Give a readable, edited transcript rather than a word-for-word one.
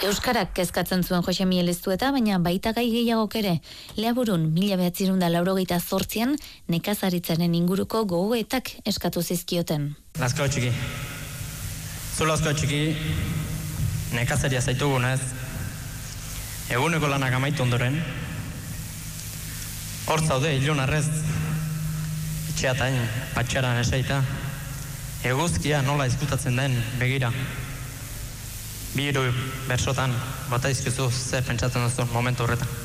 Euskarak kezkatzen zuen Jose Miel Eztueta, baina baita gai gehiagok ere. Leaburun, 1988an nekazaritzaren inguruko gogoetak eskatu zizkioten. Lazkao txiki. Zu lazkao txiki, nekazaria zaitugunez, eguneko lanak amaitu ondoren, hor zaude, ilunarrez, itxeatain, patxaran esaita, eguzkia nola izkutatzen den begira. Bi hiru bersotan bota izkizu zer pentsatzen duzu momentu horretan.